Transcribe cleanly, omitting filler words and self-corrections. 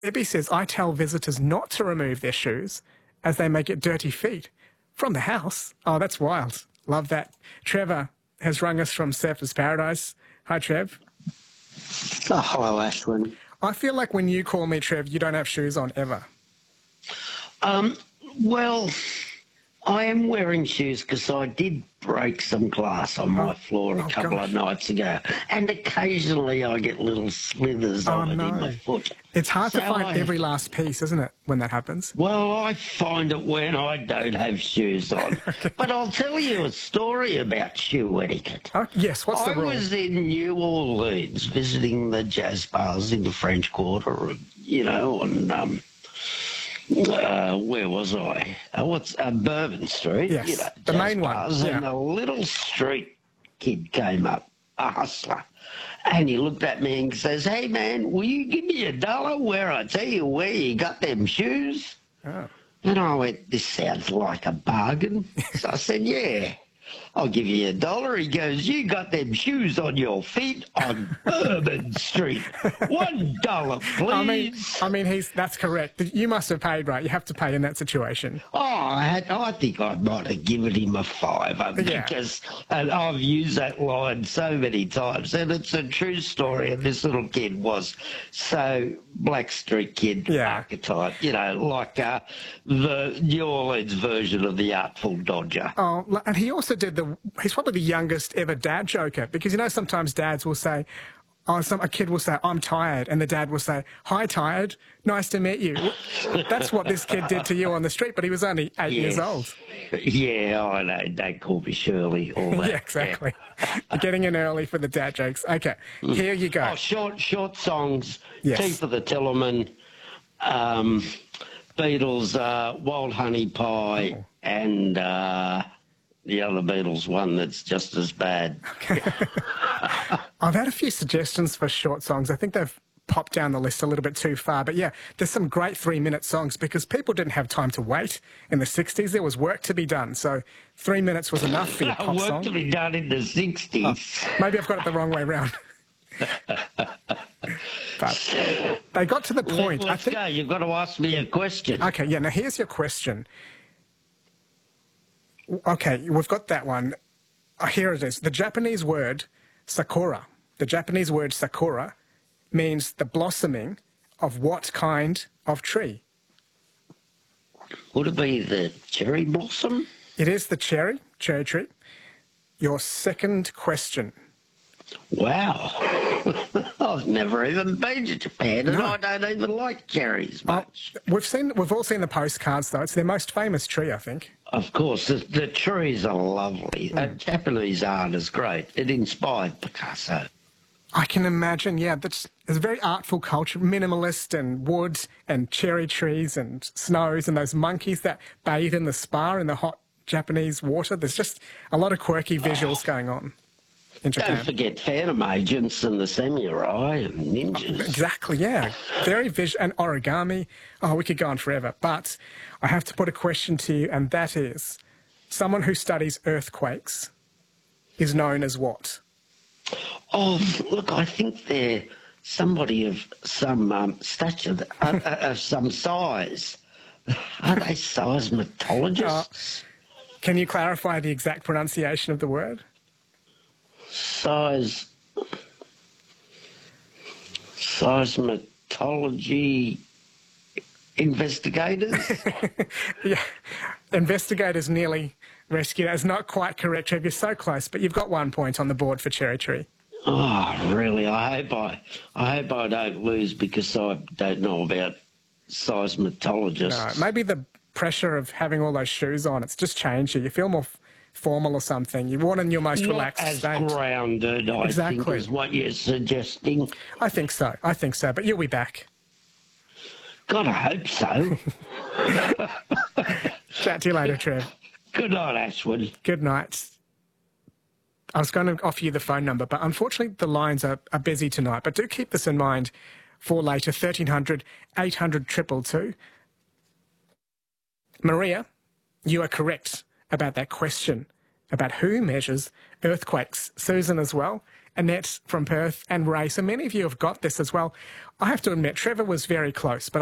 Ibby says, I tell visitors not to remove their shoes as they may get dirty feet from the house. Oh, that's wild. Love that. Trevor has rung us from Surfers Paradise. Hi, Trev. Oh, hello, Ashwin. I feel like when you call me Trev, you don't have shoes on ever. Well, I am wearing shoes because I did break some glass on my floor a couple of nights ago, and occasionally I get little slithers of it in my foot. It's hard to find every last piece, isn't it, when that happens? Well, I find it when I don't have shoes on. But I'll tell you a story about shoe etiquette. Yes, what's the rule? I was in New Orleans visiting the jazz bars in the French Quarter, you know, on where was I? Bourbon Street? Yes, you know, the main one. Yeah. And a little street kid came up, a hustler, and he looked at me and says, "Hey, man, will you give me $1 where I tell you where you got them shoes?" Oh. And I went, "This sounds like a bargain." So I said, "Yeah, I'll give you $1. He goes, "You got them shoes on your feet on Bourbon Street. $1, please." I mean, that's correct. You must have paid, right? You have to pay in that situation. Oh, I think I might have given him a $5 because I've used that line so many times, and it's a true story. And this little kid was so Black Street Kid archetype, you know, like the New Orleans version of the Artful Dodger. Oh, and he also he's probably the youngest ever dad joker, because, you know, sometimes dads will say, a kid will say, "I'm tired," and the dad will say, "Hi, tired. Nice to meet you." That's what this kid did to you on the street, but he was only 8 years old. Yeah, I know. They call me Shirley. All that. Yeah, exactly. You're getting in early for the dad jokes. Okay, here you go. Oh, short songs. Yes. Teeth of the Tillerman, Beatles, Wild Honey Pie, and the other Beatles one that's just as bad. Okay. I've had a few suggestions for short songs. I think they've popped down the list a little bit too far. But yeah, there's some great 3-minute songs because people didn't have time to wait in the 60s. There was work to be done. So 3 minutes was enough for your pop song. Work to be done in the 60s. Maybe I've got it the wrong way round. But they got to the point. Let's go. You've got to ask me a question. Okay, yeah. Now, here's your question. Okay, we've got that one. Here it is. The Japanese word sakura. The Japanese word sakura means the blossoming of what kind of tree? Would it be the cherry blossom? It is the cherry tree. Your second question. Wow. I've never even been to Japan, and I don't even like cherries much. We've all seen the postcards, though. It's their most famous tree, I think. Of course. The trees are lovely. Japanese art is great. It inspired Picasso. I can imagine, yeah. It's a very artful culture, minimalist and wood and cherry trees and snows and those monkeys that bathe in the spa in the hot Japanese water. There's just a lot of quirky visuals going on in Japan. Don't forget Phantom Agents and the samurai and ninjas. Exactly, yeah. Very visual. And origami. Oh, we could go on forever. But I have to put a question to you, and that is, someone who studies earthquakes is known as what? Oh, look, I think they're somebody of some stature, of some size. Are they seismologists? Can you clarify the exact pronunciation of the word? Seismology investigators? Yeah, investigators nearly rescued. That's not quite correct, Trev. You're so close, but you've got 1 point on the board for Cherry Tree. Oh, really? I hope I don't lose because I don't know about seismologists. No, maybe the pressure of having all those shoes on, it's just changed you. You feel more formal or something. You want in your most relaxed state. Not as grounded, I think, is what you're suggesting. I think so, but you'll be back. God, I hope so. Chat to you later, Trev. Good night, Ashwin. Good night. I was going to offer you the phone number, but unfortunately the lines are busy tonight. But do keep this in mind for later, 1300 800 222. Maria, you are correct about that question about who measures earthquakes. Susan as well. Annette from Perth, and Ray. So many of you have got this as well. I have to admit, Trevor was very close, but